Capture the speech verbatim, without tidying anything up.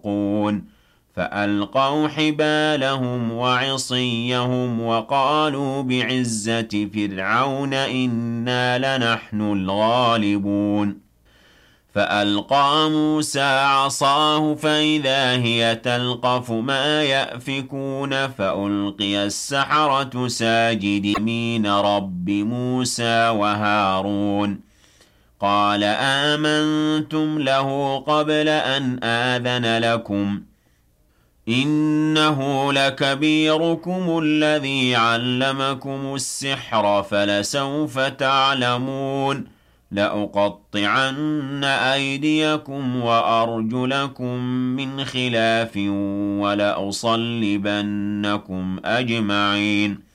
يلقون فألقوا حبالهم وعصيهم وقالوا بعزة فرعون إنا لنحن الغالبون فألقى موسى عصاه فإذا هي تلقف ما يأفكون فألقي السحرة ساجدين رب موسى وهارون قال آمنتم له قبل أن آذن لكم إنه لكبيركم الذي علمكم السحر فلسوف تعلمون لأقطعن أيديكم وأرجلكم من خلاف ولأصلبنكم أجمعين